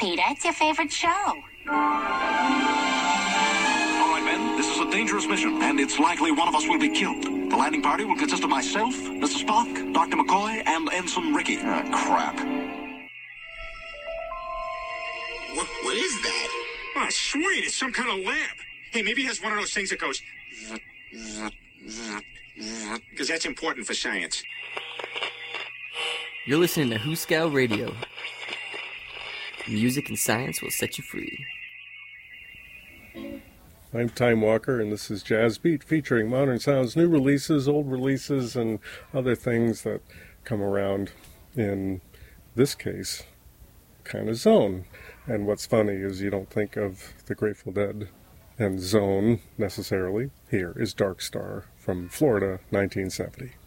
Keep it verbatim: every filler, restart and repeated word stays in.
Peter. It's your favorite show. All right, men. This is a dangerous mission, and it's likely one of us will be killed. The landing party will consist of myself, Mister Spock, Doctor McCoy, and Ensign Ricky. Ah, crap. What, what is that? Oh, sweet. It's some kind of lamp. Hey, maybe it has one of those things that goes... Because that's important for science. You're listening to Who Scout Radio. Music and science will set you free. I'm Time Walker, and this is Jazz Beat, featuring modern sounds, new releases, old releases, and other things that come around, in this case, kind of zone. And what's funny is you don't think of the Grateful Dead and zone necessarily. Here is Dark Star from Florida, nineteen seventy.